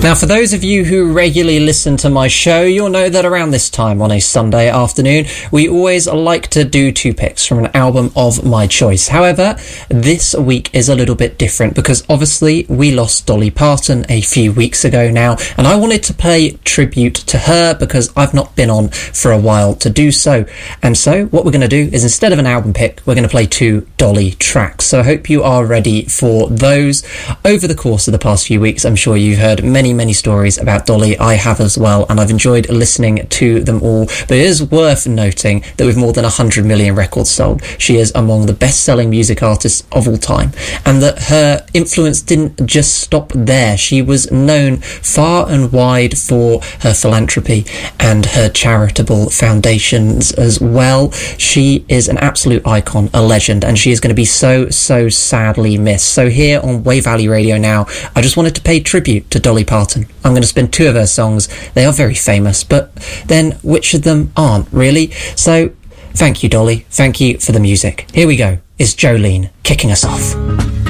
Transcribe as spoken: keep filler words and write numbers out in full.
Now, for those of you who regularly listen to my show, you'll know that around this time on a Sunday afternoon, we always like to do two picks from an album of my choice. However, this week is a little bit different because obviously we lost Dolly Parton a few weeks ago now, and I wanted to pay tribute to her because I've not been on for a while to do so. And so what we're going to do is, instead of an album pick, we're going to play two Dolly tracks. So I hope you are ready for those. Over the course of the past few weeks, I'm sure you've heard many many stories about Dolly. I have as well, and I've enjoyed listening to them all. But it is worth noting that with more than one hundred million records sold, she is among the best-selling music artists of all time, and that her influence didn't just stop there. She was known far and wide for her philanthropy and her charitable foundations as well. She is an absolute icon, a legend, and she is going to be so, so sadly missed. So here on Wave Valley Radio now, I just wanted to pay tribute to Dolly Parton. I'm going to spin two of her songs. They are very famous, but then which of them aren't, really? So thank you, Dolly. Thank you for the music. Here we go. It's Jolene kicking us off.